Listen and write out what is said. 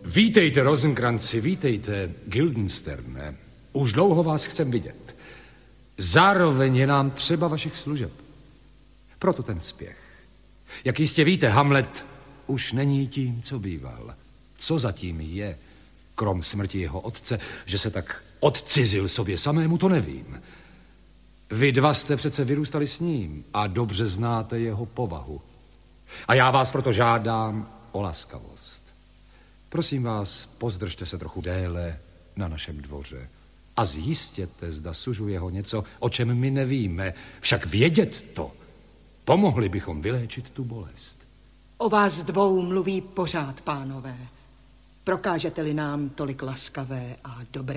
Vítejte, Rosenkranci, vítejte, Guildensterne. Už dlouho vás chcem vidět. Zároveň je nám třeba vašich služeb. Proto ten spěch. Jak jistě víte, Hamlet už není tím, co býval. Co zatím je, krom smrti jeho otce, že se tak odcizil sobě samému, to nevím. Vy dva jste přece vyrůstali s ním a dobře znáte jeho povahu. A já vás proto žádám o laskavost. Prosím vás, pozdržte se trochu déle na našem dvoře a zjistěte, zda sužuje ho něco, o čem my nevíme. Však vědět to, pomohli bychom vyléčit tu bolest. O vás dvou mluví pořád, pánové. Prokážete-li nám tolik laskavé a dobré